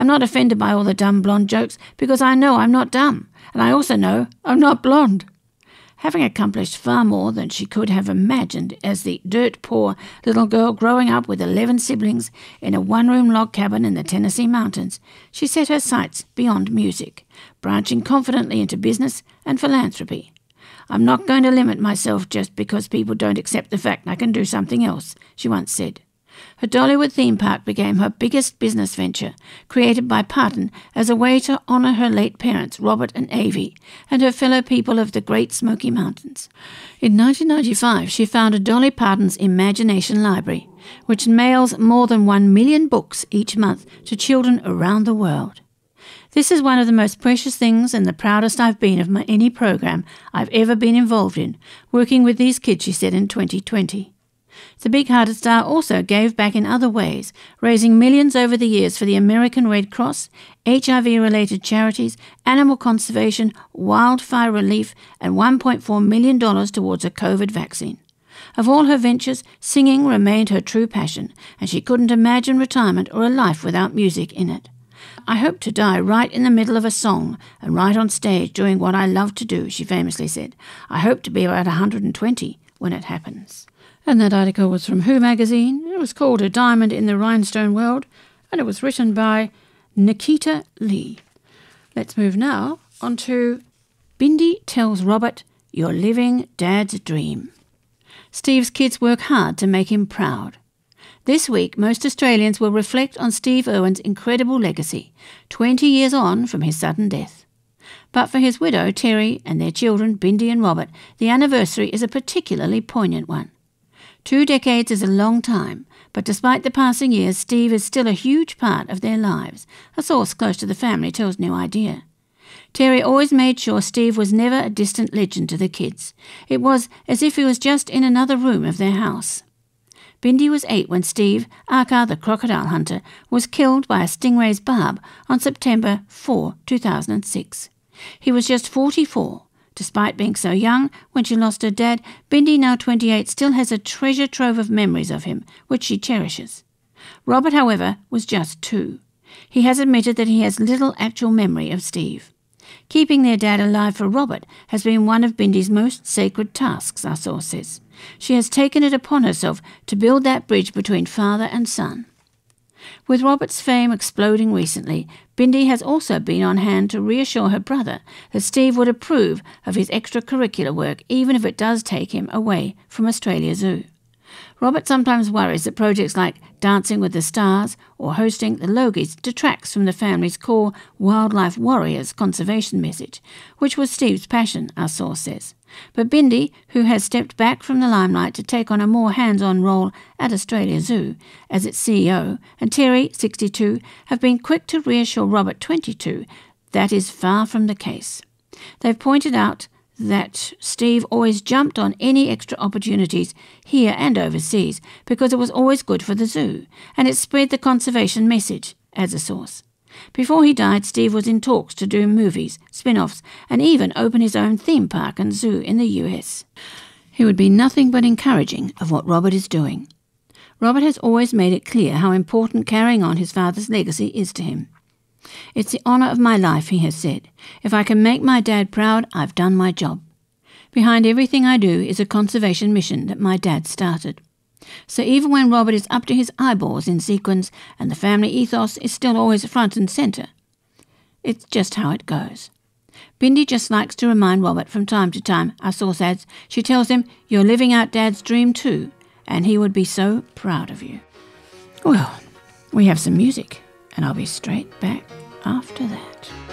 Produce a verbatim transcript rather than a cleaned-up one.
I'm not offended by all the dumb blonde jokes because I know I'm not dumb, and I also know I'm not blonde. Having accomplished far more than she could have imagined as the dirt-poor little girl growing up with eleven siblings in a one-room log cabin in the Tennessee mountains, she set her sights beyond music, branching confidently into business and philanthropy. I'm not going to limit myself just because people don't accept the fact I can do something else, she once said. Her Dollywood theme park became her biggest business venture, created by Parton as a way to honour her late parents, Robert and Avie, and her fellow people of the Great Smoky Mountains. In nineteen ninety-five, she founded Dolly Parton's Imagination Library, which mails more than one million books each month to children around the world. This is one of the most precious things and the proudest I've been of my, any program I've ever been involved in, working with these kids, she said in twenty twenty. The big-hearted star also gave back in other ways, raising millions over the years for the American Red Cross, H I V-related charities, animal conservation, wildfire relief, and one point four million dollars towards a COVID vaccine. Of all her ventures, singing remained her true passion, and she couldn't imagine retirement or a life without music in it. I hope to die right in the middle of a song and right on stage doing what I love to do, she famously said. I hope to be about one hundred twenty when it happens. And that article was from Who magazine. It was called A Diamond in the Rhinestone World, and it was written by Nikita Lee. Let's move now on to Bindi tells Robert, You're living Dad's dream. Steve's kids work hard to make him proud. This week, most Australians will reflect on Steve Irwin's incredible legacy, twenty years on from his sudden death. But for his widow, Terry, and their children, Bindi and Robert, the anniversary is a particularly poignant one. Two decades is a long time, but despite the passing years, Steve is still a huge part of their lives, a source close to the family tells New Idea. Terry always made sure Steve was never a distant legend to the kids. It was as if he was just in another room of their house. Bindi was eight when Steve, aka the crocodile hunter, was killed by a stingray's barb on September fourth, two thousand six. He was just forty-four. Despite being so young when she lost her dad, Bindi, now twenty-eight, still has a treasure trove of memories of him, which she cherishes. Robert, however, was just two. He has admitted that he has little actual memory of Steve. Keeping their dad alive for Robert has been one of Bindi's most sacred tasks, our source says. She has taken it upon herself to build that bridge between father and son. With Robert's fame exploding recently, Bindi has also been on hand to reassure her brother that Steve would approve of his extracurricular work even if it does take him away from Australia Zoo. Robert sometimes worries that projects like Dancing with the Stars or hosting the Logies detracts from the family's core wildlife warriors conservation message, which was Steve's passion, our source says. But Bindi, who has stepped back from the limelight to take on a more hands-on role at Australia Zoo as its C E O, and Terry, sixty-two, have been quick to reassure Robert, twenty-two, that is far from the case. They've pointed out that Steve always jumped on any extra opportunities here and overseas because it was always good for the zoo, and it spread the conservation message, as a source. Before he died, Steve was in talks to do movies, spin-offs, and even open his own theme park and zoo in the U S. He would be nothing but encouraging of what Robert is doing. Robert has always made it clear how important carrying on his father's legacy is to him. It's the honour of my life, he has said. If I can make my dad proud, I've done my job. Behind everything I do is a conservation mission that my dad started. So even when Robert is up to his eyeballs in sequins and the family ethos is still always front and centre, it's just how it goes. Bindi just likes to remind Robert from time to time, our source adds. She tells him, you're living out Dad's dream too, and he would be so proud of you. Well, we have some music, and I'll be straight back after that.